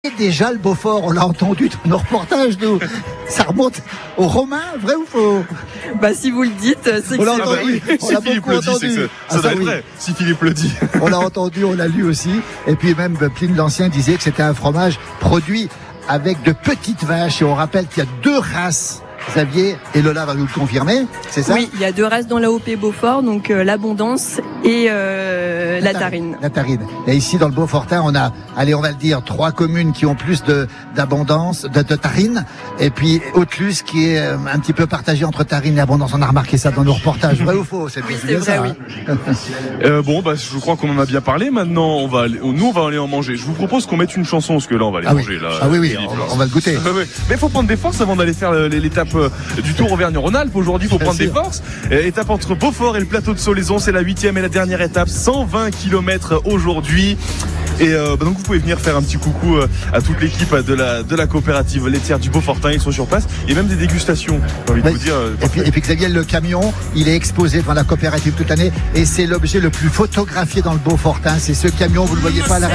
Et déjà le Beaufort, on l'a entendu dans nos reportages, nous. Ça remonte aux Romains, vrai ou faux? Bah si vous le dites, c'est que On l'a c'est entendu. vrai. On Si l'a Philippe beaucoup le dit, c'est entendu. que ça doit être oui. vrai. Si Philippe le dit. On l'a entendu, on l'a lu aussi. Et puis même Pline l'Ancien disait que c'était un fromage produit avec de petites vaches. Et on rappelle qu'il y a deux races. Xavier et Lola va nous le confirmer, c'est ça? Oui, il y a deux races dans l'AOP Beaufort, donc l'abondance et la tarine. La tarine. Et ici, dans le Beaufortin, on a, allez, on va le dire, 3 communes qui ont plus d'abondance, de tarine. Et puis, Autelus qui est un petit peu partagé entre tarine et abondance. On a remarqué ça dans nos reportages. Vrai ou faux? Oui, c'est bien vrai, ça, oui. Bon, bah, je crois qu'on en a bien parlé. Maintenant, on va aller en manger. Je vous propose qu'on mette une chanson, parce que là, on va aller manger. Là, oui, Philippe, on va le goûter. Mais il faut prendre des forces avant d'aller faire l'étape du Tour Auvergne-Rhône-Alpes. Aujourd'hui, il faut prendre des forces. Étape entre Beaufort et le plateau de Solaison. C'est la 8e et la dernière étape. 120 km aujourd'hui. Et donc vous pouvez venir faire un petit coucou à toute l'équipe de la coopérative laitière du Beaufortin. Ils sont sur place. Il y a même des dégustations, j'ai envie de vous dire. Et puis Xavier, le camion, il est exposé devant la coopérative toute l'année. Et c'est l'objet le plus photographié dans le Beaufortin. C'est ce camion, vous le voyez pas à la